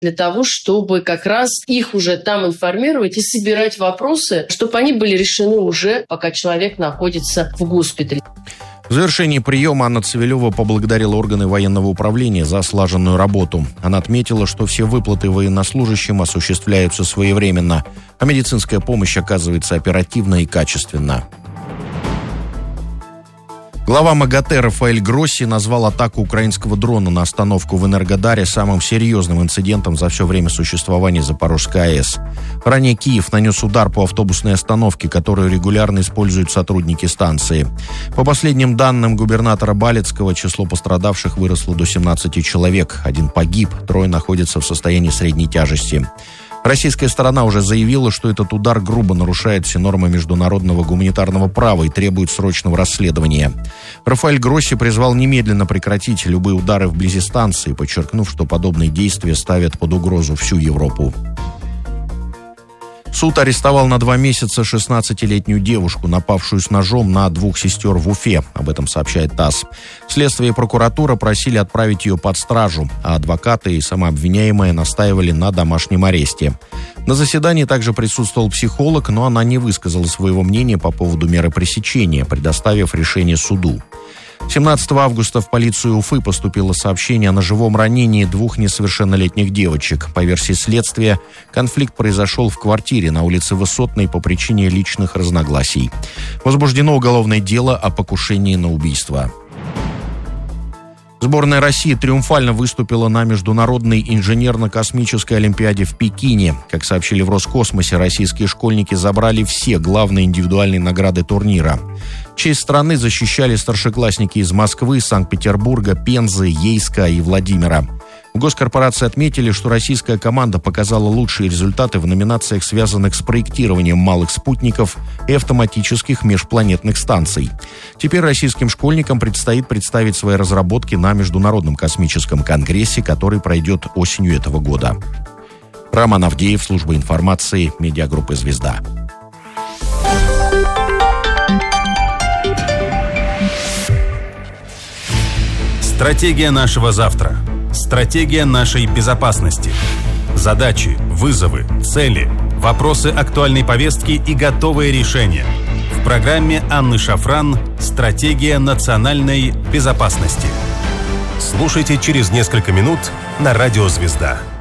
для того, чтобы как раз их уже там информировать и собирать вопросы, чтобы они были решены уже, пока человек находится в госпитале. В завершении приема Анна Цивилева поблагодарила органы военного управления за слаженную работу. Она отметила, что все выплаты военнослужащим осуществляются своевременно, а медицинская помощь оказывается оперативно и качественно. Глава МАГАТЭ Рафаэль Гросси назвал атаку украинского дрона на остановку в Энергодаре самым серьезным инцидентом за все время существования Запорожской АЭС. Ранее Киев нанес удар по автобусной остановке, которую регулярно используют сотрудники станции. По последним данным губернатора Балецкого, число пострадавших выросло до 17 человек. 1 погиб, 3 находятся в состоянии средней тяжести. Российская сторона уже заявила, что этот удар грубо нарушает все нормы международного гуманитарного права и требует срочного расследования. Рафаэль Гросси призвал немедленно прекратить любые удары вблизи станции, подчеркнув, что подобные действия ставят под угрозу всю Европу. Суд арестовал на 2 месяца 16-летнюю девушку, напавшую с ножом на 2 сестер в Уфе. Об этом сообщает ТАСС. Следствие и прокуратура просили отправить ее под стражу, а адвокаты и сама обвиняемая настаивали на домашнем аресте. На заседании также присутствовал психолог, но она не высказала своего мнения по поводу меры пресечения, предоставив решение суду. 17 августа в полицию Уфы поступило сообщение о ножевом ранении 2 несовершеннолетних девочек. По версии следствия, конфликт произошел в квартире на улице Высотной по причине личных разногласий. Возбуждено уголовное дело о покушении на убийство. Сборная России триумфально выступила на Международной инженерно-космической олимпиаде в Пекине. Как сообщили в Роскосмосе, российские школьники забрали все главные индивидуальные награды турнира. Честь страны защищали старшеклассники из Москвы, Санкт-Петербурга, Пензы, Ейска и Владимира. В госкорпорации отметили, что российская команда показала лучшие результаты в номинациях, связанных с проектированием малых спутников и автоматических межпланетных станций. Теперь российским школьникам предстоит представить свои разработки на Международном космическом конгрессе, который пройдет осенью этого года. Роман Авдеев, служба информации, медиагруппы «Звезда». Стратегия нашего завтра. Стратегия нашей безопасности. Задачи, вызовы, цели, вопросы актуальной повестки и готовые решения. В программе Анны Шафран «Стратегия национальной безопасности». Слушайте через несколько минут на радио «Звезда».